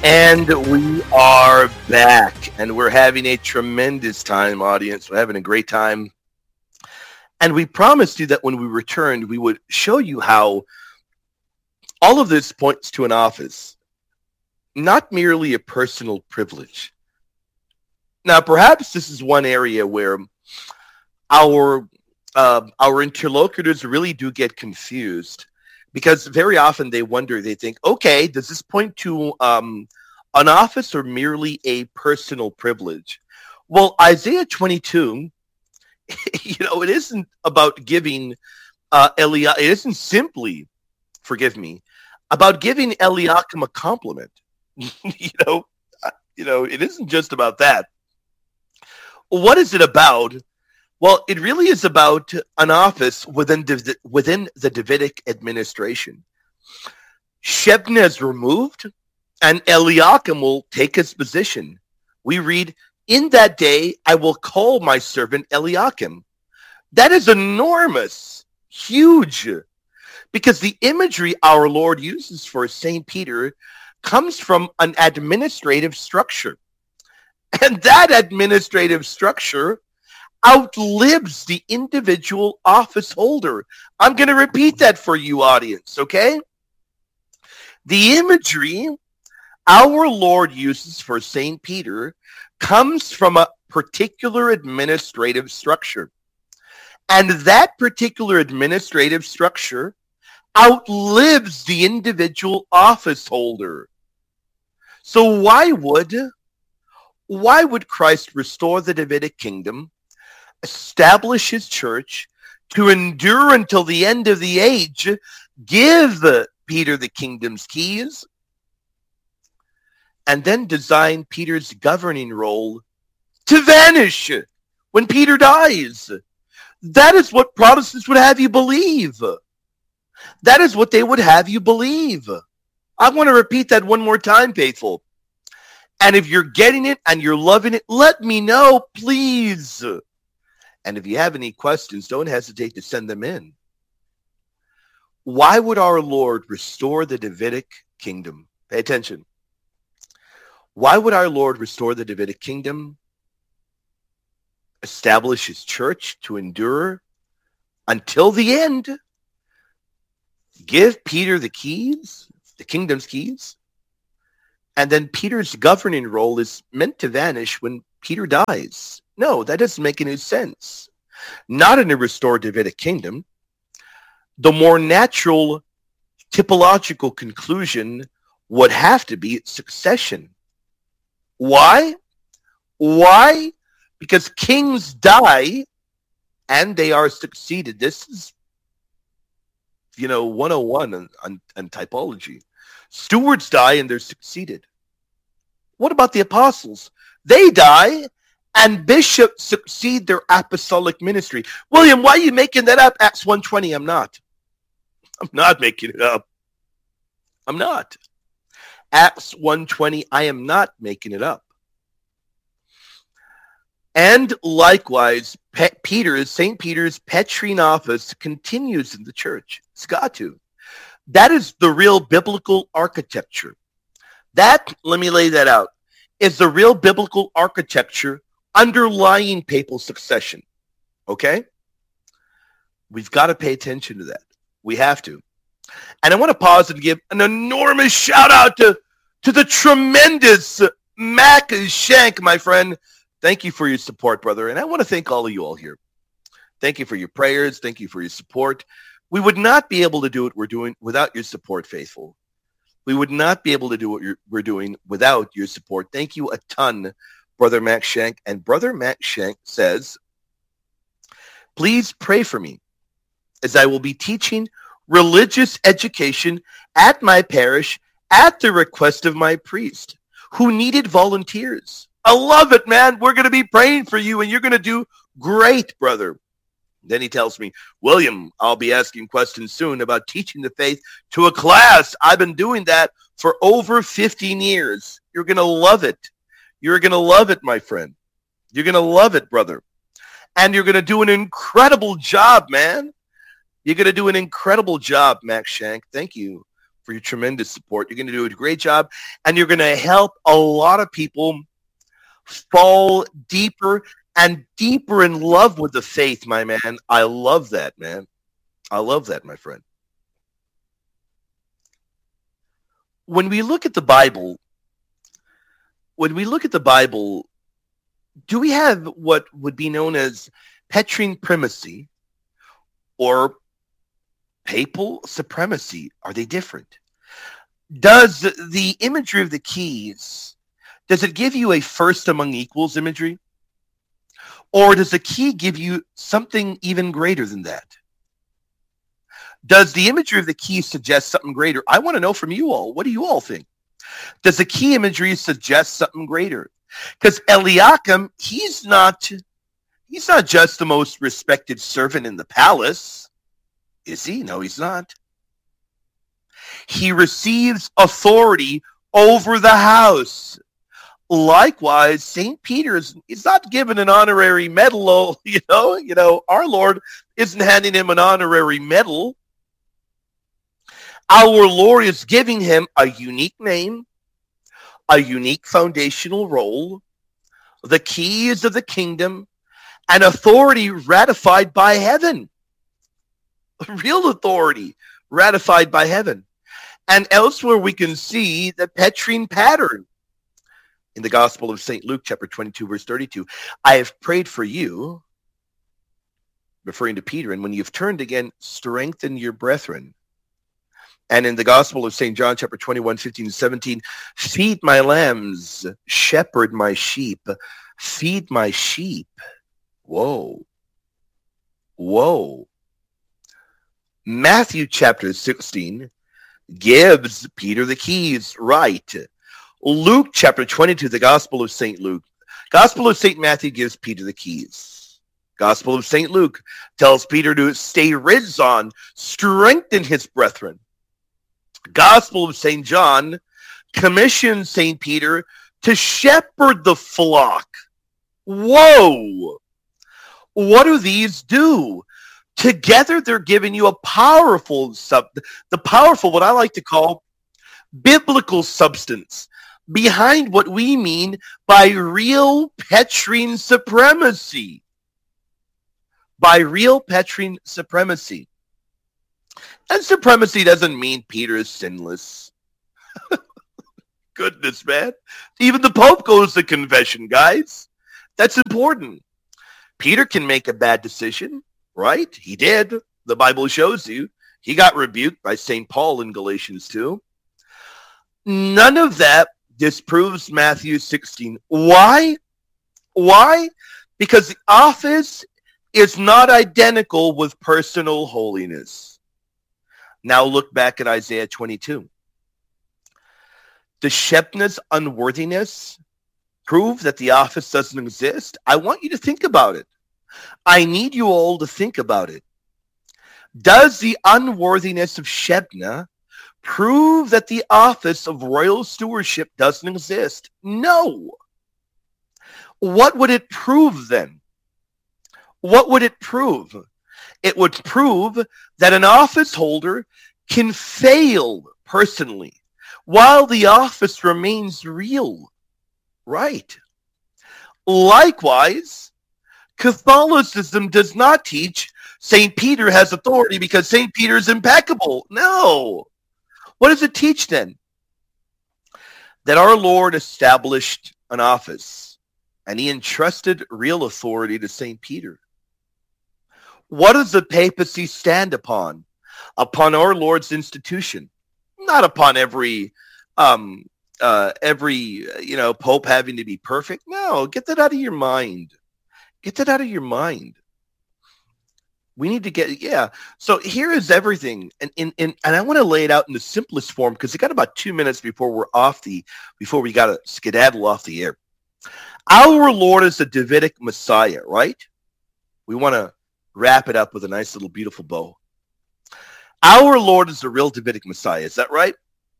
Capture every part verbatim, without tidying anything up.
And we are back, and we're having a tremendous time, audience. We're having a great time. And we promised you that when we returned, we would show you how all of this points to an office, not merely a personal privilege. Now, perhaps this is one area where our uh, our interlocutors really do get confused, because very often they wonder, they think, okay, does this point to um, an office or merely a personal privilege? Well, Isaiah twenty-two, you know, it isn't about giving uh, Eli- it isn't simply, forgive me, about giving Eliakim a compliment. you know, uh, you know, it isn't just about that. What is it about? Well, it really is about an office within the, within the Davidic administration. Shebna is removed, and Eliakim will take his position. We read, "In that day, I will call my servant Eliakim." That is enormous, huge, because the imagery our Lord uses for Saint Peter comes from an administrative structure. And that administrative structure outlives the individual office holder. I'm going to repeat that for you, audience, okay? The imagery our Lord uses for Saint Peter comes from a particular administrative structure. And that particular administrative structure outlives the individual office holder. So why would, why would Christ restore the Davidic kingdom, establish his church, to endure until the end of the age, give Peter the kingdom's keys, and then design Peter's governing role to vanish when Peter dies? That is what Protestants would have you believe. That is what they would have you believe. I want to repeat that one more time, faithful. And if you're getting it and you're loving it, let me know, please. And if you have any questions, don't hesitate to send them in. Why would our Lord restore the Davidic kingdom? Pay attention. Why would our Lord restore the Davidic kingdom, establish his church to endure until the end, give Peter the keys, the kingdom's keys, and then Peter's governing role is meant to vanish when Peter dies? No, that doesn't make any sense. Not in a restored Davidic kingdom. The more natural typological conclusion would have to be succession. Why? Why? Because kings die and they are succeeded. This is, you know, one oh one on, on, on typology. Stewards die and they're succeeded. What about the apostles? They die and bishops succeed their apostolic ministry. William, why are you making that up? Acts one twenty. I'm not. I'm not making it up. I'm not. Acts one twenty. I am not making it up. And likewise, Pe- Peter's, Saint Peter's Petrine office continues in the church. It's got to. That is the real biblical architecture. That, let me lay that out, is the real biblical architecture underlying papal succession. Okay? We've got to pay attention to that. We have to. And I want to pause and give an enormous shout out to, to the tremendous Mac Shank, my friend. Thank you for your support, brother. And I want to thank all of you all here. Thank you for your prayers. Thank you for your support. We would not be able to do what we're doing without your support, faithful. We would not be able to do what you're, we're doing without your support. Thank you a ton, Brother Max Shank. And Brother Max Shank says, please pray for me as I will be teaching religious education at my parish at the request of my priest who needed volunteers. I love it, man. We're going to be praying for you and you're going to do great, brother. Then he tells me, William, I'll be asking questions soon about teaching the faith to a class. I've been doing that for over fifteen years. You're going to love it. You're going to love it, my friend. You're going to love it, brother. And you're going to do an incredible job, man. You're going to do an incredible job, Max Shank. Thank you for your tremendous support. You're going to do a great job, and you're going to help a lot of people fall deeper and deeper in love with the faith, my man. I love that, man. I love that, my friend. When we look at the Bible, when we look at the Bible, do we have what would be known as Petrine primacy or papal supremacy? Are they different? Does the imagery of the keys, does it give you a first among equals imagery? Or does the key give you something even greater than that? Does the imagery of the key suggest something greater? I want to know from you all. What do you all think? Does the key imagery suggest something greater? Because Eliakim, he's not, he's not just the most respected servant in the palace. Is he? No, he's not. He receives authority over the house. Likewise, Saint Peter is he's not given an honorary medal. You know, you know, our Lord isn't handing him an honorary medal. Our Lord is giving him a unique name, a unique foundational role, the keys of the kingdom, and authority ratified by heaven. Real authority ratified by heaven. And elsewhere we can see the Petrine pattern. In the Gospel of Saint Luke, chapter twenty-two, verse thirty-two, I have prayed for you, referring to Peter, and when you've turned again, strengthen your brethren. And in the Gospel of Saint John, chapter twenty-one, fifteen and seventeen, feed my lambs, shepherd my sheep, feed my sheep. Whoa. Whoa. Matthew chapter sixteen gives Peter the keys, right? Luke chapter twenty-two, the Gospel of Saint Luke. Gospel of Saint Matthew gives Peter the keys. Gospel of Saint Luke tells Peter to stay rizon, strengthen his brethren. Gospel of Saint John commissions Saint Peter to shepherd the flock. Whoa! What do these do? Together they're giving you a powerful, sub, the powerful, what I like to call biblical substance behind what we mean by real Petrine supremacy. By real Petrine supremacy. And supremacy doesn't mean Peter is sinless. Goodness, man. Even the Pope goes to confession, guys. That's important. Peter can make a bad decision, right? He did. The Bible shows you. He got rebuked by Saint Paul in Galatians two. None of that disproves Matthew sixteen. Why? Why? Because the office is not identical with personal holiness. Now look back at Isaiah twenty-two. Does Shebna's unworthiness prove that the office doesn't exist? I want you to think about it. I need you all to think about it. Does the unworthiness of Shebna prove that the office of royal stewardship doesn't exist? No. What would it prove then? What would it prove? It would prove that an office holder can fail personally while the office remains real. Right. Likewise, Catholicism does not teach Saint Peter has authority because Saint Peter is impeccable. No. What does it teach then? That our Lord established an office and he entrusted real authority to Saint Peter. What does the papacy stand upon? Upon our Lord's institution, not upon every, um, uh, every you know, pope having to be perfect. No, get that out of your mind. Get that out of your mind. We need to get, yeah. So here is everything, and and and, and I want to lay it out in the simplest form because we got about two minutes before we're off the, before we got to skedaddle off the air. Our Lord is the Davidic Messiah, right? We want to wrap it up with a nice little beautiful bow. Our Lord is the real Davidic Messiah. Is that right?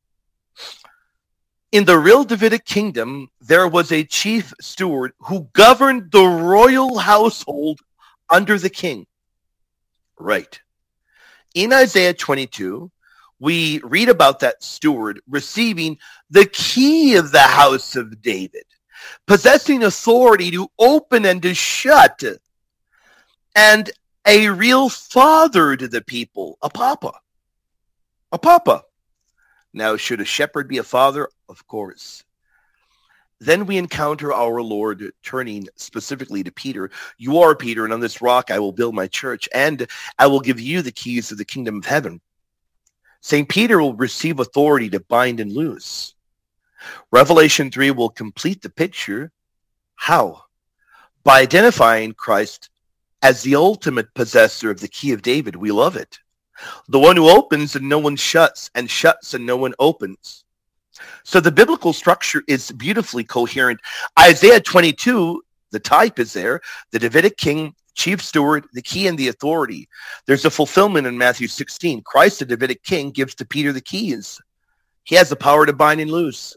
In the real Davidic kingdom, there was a chief steward who governed the royal household under the king. Right. In Isaiah twenty-two, we read about that steward receiving the key of the house of David, possessing authority to open and to shut, and a real father to the people, a papa. A papa. Now, should a shepherd be a father? Of course. Then we encounter our Lord turning specifically to Peter. You are Peter, and on this rock I will build my church, and I will give you the keys of the kingdom of heaven. Saint Peter will receive authority to bind and loose. Revelation three will complete the picture. How? By identifying Christ as the ultimate possessor of the key of David. We love it. The one who opens and no one shuts, and shuts and no one opens. So the biblical structure is beautifully coherent. Isaiah twenty-two, the type is there, the Davidic king, chief steward, the key and the authority. There's a fulfillment in Matthew sixteen. Christ, the Davidic king, gives to Peter the keys. He has the power to bind and loose.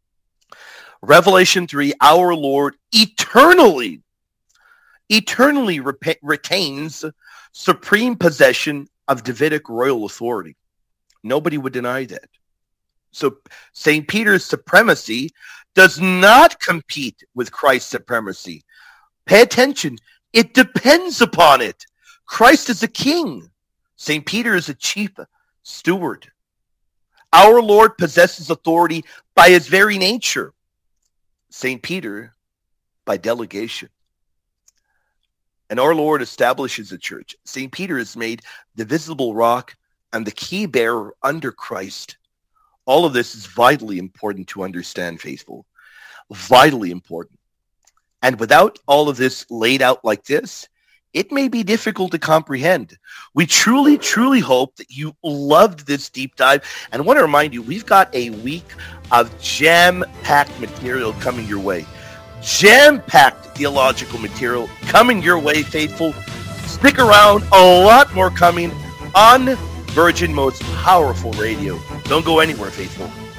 Revelation three, our Lord eternally, eternally rep- retains supreme possession of Davidic royal authority. Nobody would deny that. So Saint Peter's supremacy does not compete with Christ's supremacy. Pay attention. It depends upon it. Christ is a king. Saint Peter is a chief steward. Our Lord possesses authority by his very nature. Saint Peter by delegation. And our Lord establishes a church. Saint Peter is made the visible rock and the key bearer under Christ. All of this is vitally important to understand, faithful. Vitally important. And without all of this laid out like this, it may be difficult to comprehend. We truly, truly hope that you loved this deep dive. And I want to remind you, we've got a week of jam-packed material coming your way. Jam-packed theological material coming your way, faithful. Stick around. A lot more coming on Virgin Most Powerful Radio. Don't go anywhere, faithful.